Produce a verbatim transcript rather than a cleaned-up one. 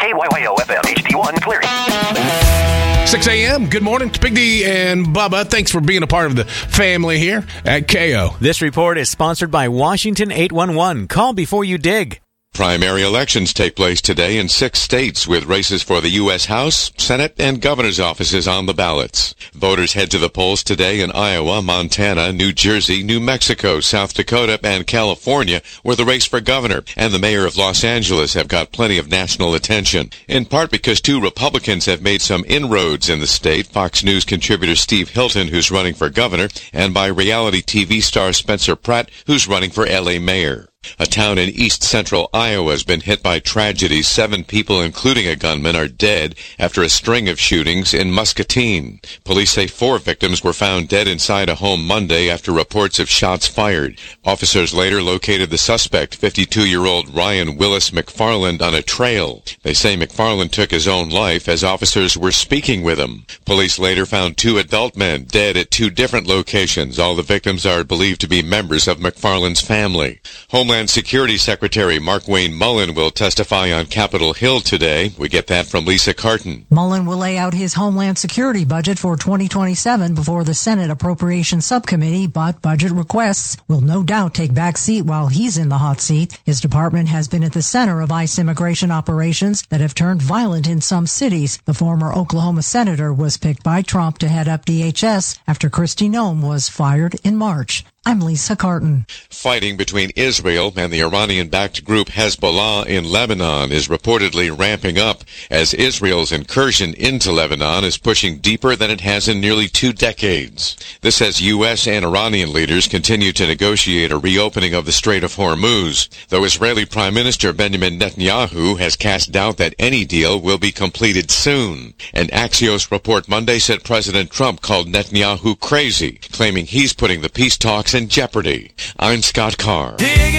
K Y Y O F M H D one clearing. six a.m. Good morning. It's Big D and Bubba. Thanks for being a part of the family here at K O. This report is sponsored by Washington eight one one. Call before you dig. Primary elections take place today in six states with races for the U S House, Senate, and governor's offices on the ballots. Voters head to the polls today in Iowa, Montana, New Jersey, New Mexico, South Dakota, and California, where the race for governor and the mayor of Los Angeles have got plenty of national attention, in part because two Republicans have made some inroads in the state, Fox News contributor Steve Hilton, who's running for governor, and by reality T V star Spencer Pratt, who's running for L A mayor. A town in east central Iowa has been hit by tragedy. Seven people, including a gunman, are dead after a string of shootings in Muscatine. Police say four victims were found dead inside a home Monday after reports of shots fired. Officers later located the suspect, fifty-two-year-old Ryan Willis McFarland, on a trail. They say McFarland took his own life as officers were speaking with him. Police later found two adult men dead at two different locations. All the victims are believed to be members of McFarland's family. Homeland Security Secretary Markwayne Mullin will testify on Capitol Hill today. We get that from Lisa Carton. Mullin will lay out his Homeland Security budget for twenty twenty-seven before the Senate Appropriations Subcommittee, but budget requests will no doubt take back seat while he's in the hot seat. His department has been at the center of ICE immigration operations that have turned violent in some cities. The former Oklahoma senator was picked by Trump to head up D H S after Kristi Noem was fired in March. I'm Lisa Carton. Fighting between Israel and the Iranian-backed group Hezbollah in Lebanon is reportedly ramping up as Israel's incursion into Lebanon is pushing deeper than it has in nearly two decades. This as U S and Iranian leaders continue to negotiate a reopening of the Strait of Hormuz, though Israeli Prime Minister Benjamin Netanyahu has cast doubt that any deal will be completed soon. An Axios report Monday said President Trump called Netanyahu crazy, claiming he's putting the peace talks in jeopardy. I'm Scott Carr.